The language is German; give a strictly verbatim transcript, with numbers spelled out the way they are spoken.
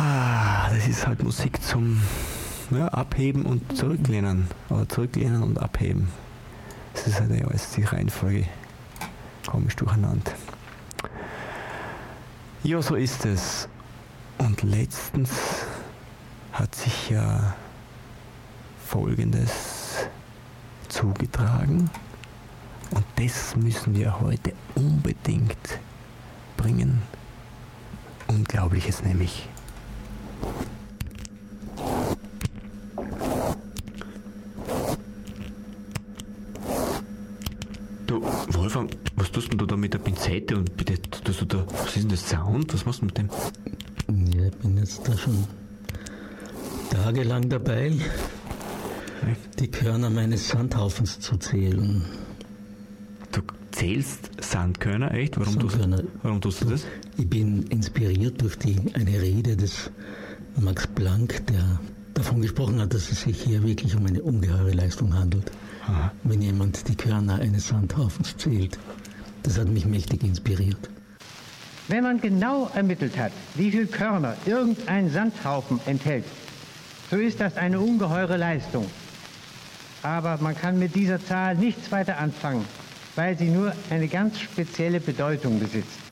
Ah, das ist halt Musik zum ja, Abheben und Zurücklehnen. Oder Zurücklehnen und Abheben. Das ist halt ja alles die Reihenfolge komisch durcheinander. Ja, so ist es. Und letztens hat sich ja Folgendes zugetragen. Und das müssen wir heute unbedingt bringen. Unglaubliches nämlich. Du, Wolfgang, was tust du da mit der Pinzette und bitte, tust du da, was ist denn das Sound? Was machst du mit dem? Ja, ich bin jetzt da schon tagelang dabei, die Körner meines Sandhaufens zu zählen. Du zählst Sandkörner, echt? Warum, Sandkörner. Tust, warum tust du das? Ich bin inspiriert durch die, eine Rede des Max Planck, der davon gesprochen hat, dass es sich hier wirklich um eine ungeheure Leistung handelt, Aha. wenn jemand die Körner eines Sandhaufens zählt. Das hat mich mächtig inspiriert. Wenn man genau ermittelt hat, wie viel Körner irgendein Sandhaufen enthält, so ist das eine ungeheure Leistung. Aber man kann mit dieser Zahl nichts weiter anfangen, weil sie nur eine ganz spezielle Bedeutung besitzt.